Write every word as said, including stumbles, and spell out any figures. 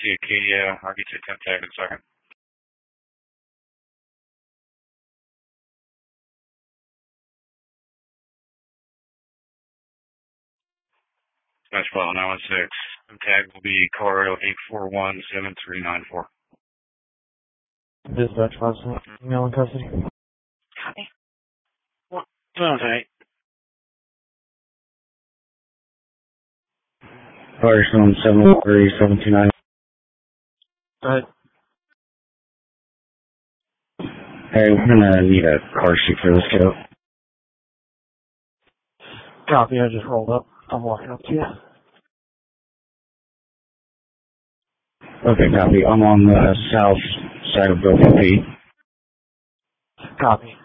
see Acadia. I'll get you a temp tag in a second. Smash file nine one six. Temp tag will be Colorado eight four one seven three nine four. Dispatch five seven, email in custody. Copy. What? Okay. Firestone seven three seven two nine. Go ahead. Hey, we're gonna need a car sheet for this kiddo. Copy, I just rolled up. I'm walking up to you. Okay, copy. I'm on the south side of Broken Feet. Copy.